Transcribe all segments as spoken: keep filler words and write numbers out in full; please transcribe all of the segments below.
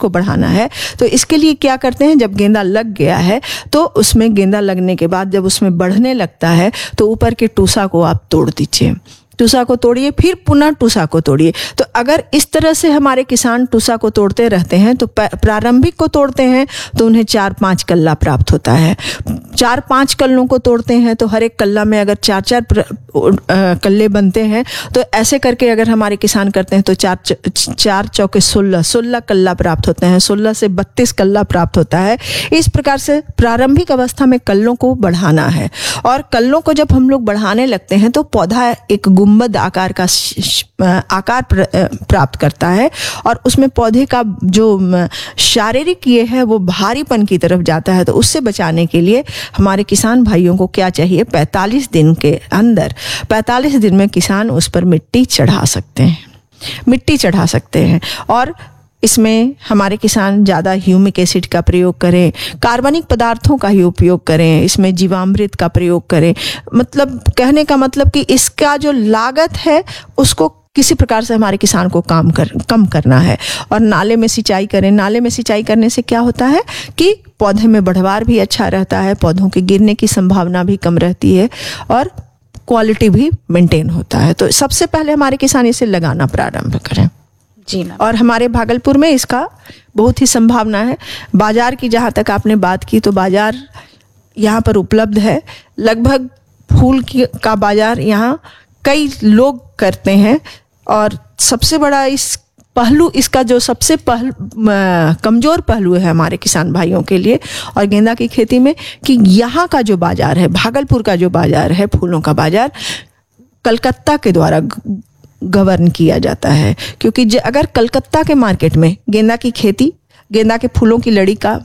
को बढ़ाना है तो इसके लिए क्या करते हैं, जब गेंदा लग गया है तो उसमें गेंदा लगने के बाद जब उसमें बढ़ने लगता है तो ऊपर के टूसा को आप तोड़ दीजिए, टूसा को तोड़िए, फिर पुनः टूसा को तोड़िए। तो अगर इस तरह से हमारे किसान टूसा को तोड़ते रहते हैं तो प्रारंभिक को तोड़ते हैं तो उन्हें चार पांच कल्ला प्राप्त होता है। चार पांच कल्लों को तोड़ते हैं तो हर एक कल्ला में अगर चार चार कल्ले बनते हैं तो ऐसे करके अगर हमारे किसान करते हैं तो चार चार चौके सोलह सोलह कल्ला प्राप्त होते हैं, सोलह से बत्तीस कल्ला प्राप्त होता है। इस प्रकार से प्रारंभिक अवस्था में कल्लों को बढ़ाना है और कल्लों को जब हम लोग बढ़ाने लगते हैं तो पौधा एक गुंबद आकार का आकार प्राप्त करता है और उसमें पौधे का जो शारीरिक ये है वो भारीपन की तरफ जाता है। तो उससे बचाने के लिए हमारे किसान भाइयों को क्या चाहिए, पैंतालीस दिन के अंदर पैंतालीस दिन में किसान उस पर मिट्टी चढ़ा सकते हैं, मिट्टी चढ़ा सकते हैं। और इसमें हमारे किसान ज़्यादा ह्यूमिक एसिड का प्रयोग करें, कार्बनिक पदार्थों का ही उपयोग करें, इसमें जीवामृत का प्रयोग करें। मतलब कहने का मतलब कि इसका जो लागत है उसको किसी प्रकार से हमारे किसान को काम कर कम करना है। और नाले में सिंचाई करें, नाले में सिंचाई करने से क्या होता है कि पौधे में बढ़वार भी अच्छा रहता है, पौधों के गिरने की संभावना भी कम रहती है और क्वालिटी भी मेंटेन होता है। तो सबसे पहले हमारे किसान इसे लगाना प्रारंभ करें जी मैम। और हमारे भागलपुर में इसका बहुत ही संभावना है। बाजार की जहाँ तक आपने बात की तो बाजार यहाँ पर उपलब्ध है, लगभग फूल की का बाजार यहाँ कई लोग करते हैं। और सबसे बड़ा इस पहलू, इसका जो सबसे पहलू कमज़ोर पहलू है हमारे किसान भाइयों के लिए और गेंदा की खेती में कि यहाँ का जो बाज़ार है, भागलपुर का जो बाज़ार है, फूलों का बाज़ार कलकत्ता के द्वारा गवर्न किया जाता है। क्योंकि अगर कलकत्ता के मार्केट में गेंदा की खेती, गेंदा के फूलों की लड़ी का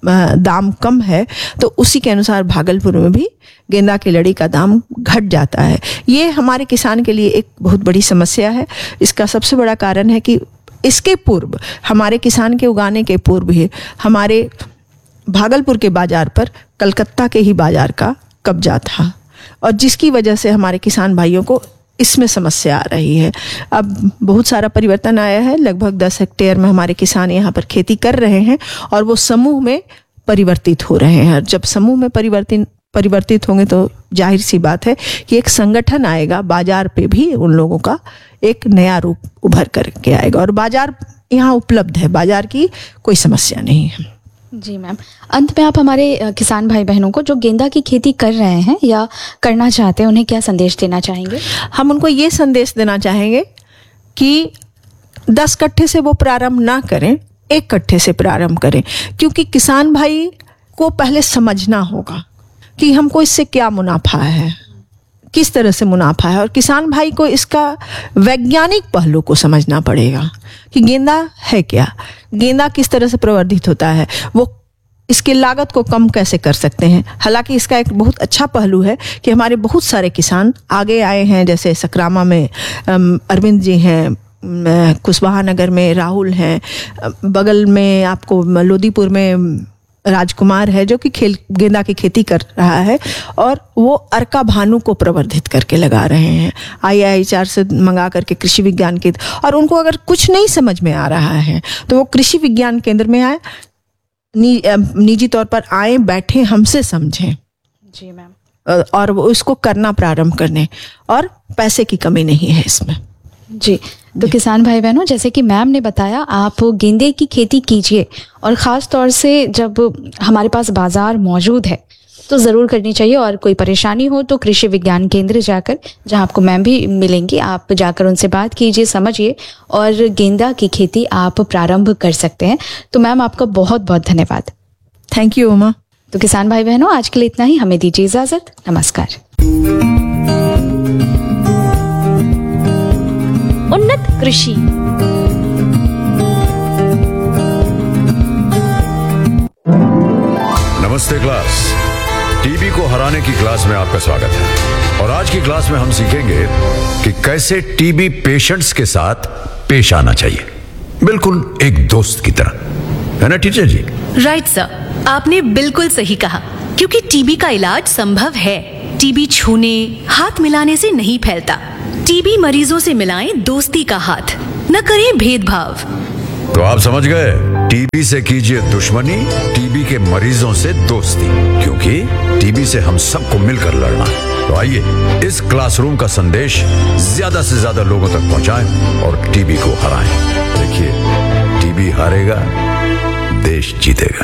दाम कम है तो उसी के अनुसार भागलपुर में भी गेंदा की लड़ी का दाम घट जाता है। ये हमारे किसान के लिए एक बहुत बड़ी समस्या है। इसका सबसे बड़ा कारण है कि इसके पूर्व, हमारे किसान के उगाने के पूर्व ही हमारे भागलपुर के बाज़ार पर कलकत्ता के ही बाज़ार का कब्जा था और जिसकी वजह से हमारे किसान भाइयों को इसमें समस्या आ रही है। अब बहुत सारा परिवर्तन आया है, लगभग दस हेक्टेयर में हमारे किसान यहाँ पर खेती कर रहे हैं और वो समूह में परिवर्तित हो रहे हैं। जब समूह में परिवर्तन परिवर्तित होंगे तो जाहिर सी बात है कि एक संगठन आएगा, बाजार पे भी उन लोगों का एक नया रूप उभर करके आएगा और बाजार यहाँ उपलब्ध है, बाजार की कोई समस्या नहीं है। जी मैम, अंत में आप हमारे किसान भाई बहनों को जो गेंदा की खेती कर रहे हैं या करना चाहते हैं उन्हें क्या संदेश देना चाहेंगे? हम उनको ये संदेश देना चाहेंगे कि दस कट्ठे से वो प्रारंभ ना करें, एक कट्ठे से प्रारंभ करें। क्योंकि किसान भाई को पहले समझना होगा कि हमको इससे क्या मुनाफा है, किस तरह से मुनाफा है, और किसान भाई को इसका वैज्ञानिक पहलू को समझना पड़ेगा कि गेंदा है क्या, गेंदा किस तरह से प्रवर्धित होता है, वो इसकी लागत को कम कैसे कर सकते हैं। हालांकि इसका एक बहुत अच्छा पहलू है कि हमारे बहुत सारे किसान आगे आए हैं, जैसे सकरामा में अरविंद जी हैं, कुशवाहा नगर में राहुल हैं, बगल में आपको लोदीपुर में राजकुमार है जो कि खेल गेंदा की खेती कर रहा है और वो अर्का भानु को प्रवर्धित करके लगा रहे हैं आई आई एच आर से मंगा करके कृषि विज्ञान केंद्र। और उनको अगर कुछ नहीं समझ में आ रहा है तो वो कृषि विज्ञान केंद्र में आए, नि, निजी तौर पर आए, बैठे, हमसे समझें। जी मैम। और वो उसको करना प्रारंभ करने, और पैसे की कमी नहीं है इसमें। जी, तो किसान भाई बहनों, जैसे कि मैम ने बताया, आप गेंदे की खेती कीजिए और ख़ास तौर से जब हमारे पास बाज़ार मौजूद है तो ज़रूर करनी चाहिए। और कोई परेशानी हो तो कृषि विज्ञान केंद्र जाकर, जहां आपको मैम भी मिलेंगी, आप जाकर उनसे बात कीजिए, समझिए और गेंदा की खेती आप प्रारंभ कर सकते हैं। तो मैम, आपका बहुत बहुत धन्यवाद। Thank you Uma. तो किसान भाई बहनों, आज के लिए इतना ही, हमें दीजिए इजाज़त। नमस्कार। उन्नत कृषि। नमस्ते क्लास, टीबी को हराने की क्लास में आपका स्वागत है। और आज की क्लास में हम सीखेंगे कि कैसे टीबी पेशेंट्स के साथ पेश आना चाहिए, बिल्कुल एक दोस्त की तरह, है ना टीचर जी? राइट सर, आपने बिल्कुल सही कहा, क्योंकि टीबी का इलाज संभव है। टीबी छूने, हाथ मिलाने से नहीं फैलता। टीबी मरीजों से मिलाएं दोस्ती का हाथ, न करें भेदभाव। तो आप समझ गए टीबी से कीजिए दुश्मनी, टीबी के मरीजों से दोस्ती, क्योंकि टीबी से हम सबको मिलकर लड़ना है। तो आइए इस क्लासरूम का संदेश ज्यादा से ज्यादा लोगों तक पहुंचाएं और टीबी को हराएं। देखिए, टीबी हारेगा, देश जीतेगा।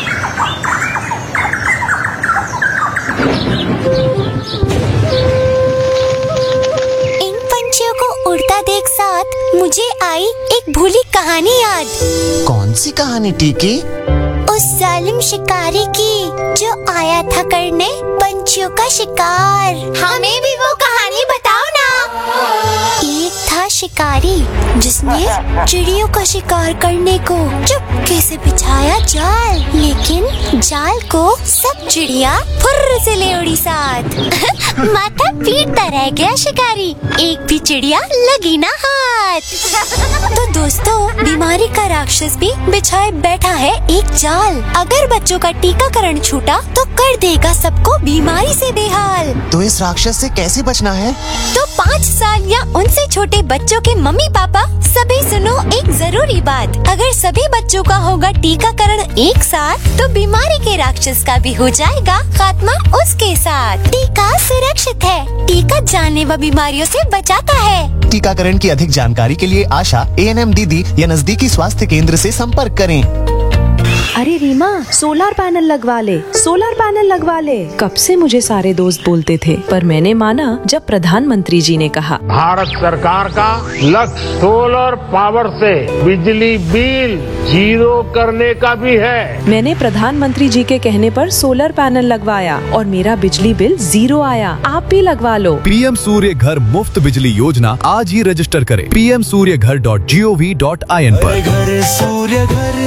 इन पंछियों को उड़ता देख साथ मुझे आई एक भूली कहानी याद। कौन सी कहानी टीकी? उस जालिम शिकारी की जो आया था करने पंछियों का शिकार। हमें भी वो कहानी बताओ ना। एक था शिकारी जिसने चिड़ियों का शिकार करने को चुपके से बिछाया जाल, लेकिन जाल को सब चिड़िया फुर्र से ले उड़ी साथ। माथा पीटता रह गया शिकारी, एक भी चिड़िया लगी ना हाथ। तो दोस्तों, बीमारी का राक्षस भी बिछाए बैठा है एक जाल। अगर बच्चों का टीकाकरण छूटा तो कर देगा सबको बीमारी से बेहाल। तो इस राक्षस से कैसे बचना है? तो पाँच साल या उनसे छोटे बच्चों के मम्मी पापा सभी सुनो एक जरूरी बात। अगर सभी बच्चों का होगा टीकाकरण एक साथ तो बीमारी के राक्षस का भी हो जाएगा खात्मा उसके साथ। टीका सुरक्षित है, टीका जानलेवा बीमारियों से बचाता है। टीकाकरण की अधिक जानकारी के लिए आशा, ए एन एम दीदी या नजदीकी स्वास्थ्य केंद्र से संपर्क करें। अरे रीमा, सोलर पैनल लगवा ले, सोलर पैनल लगवा ले। कब से मुझे सारे दोस्त बोलते थे, पर मैंने माना जब प्रधानमंत्री जी ने कहा। भारत सरकार का लक्ष्य सोलर पावर से बिजली बिल जीरो करने का भी है। मैंने प्रधानमंत्री जी के कहने पर सोलर पैनल लगवाया और मेरा बिजली बिल जीरो आया। आप भी लगवा लो। पीएम सूर्य घर मुफ्त बिजली योजना आज ही रजिस्टर करें पी एम सूर्य घर dot G O V dot I N पर। घर सूर्य घर।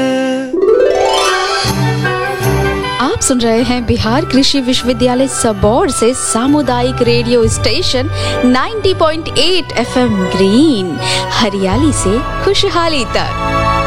आप सुन रहे हैं बिहार कृषि विश्वविद्यालय सबौर से सामुदायिक रेडियो स्टेशन नब्बे पॉइंट आठ एफ एम ग्रीन, हरियाली से खुशहाली तक।